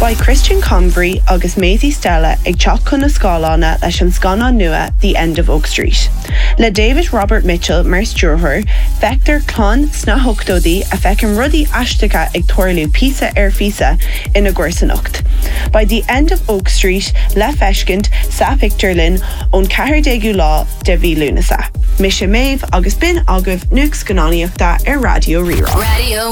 Ba Christian Convery agus Maisie Stella ag teach chun na scálána leis an scanán nua The End of Oak Street. Le David Robert Mitchell mar stúrthóir, feictar clán sna hochtódaí a feicim rudaí aisteacha ag tuairliú písa ar físa ina gcuirsaneacht. By The End of Oak Street, le feiscint sa picture linn ón 14 lá de bhí lúnasa. Mis sé méh agus bin agah nuair scanáníochta ar Radio Rirá.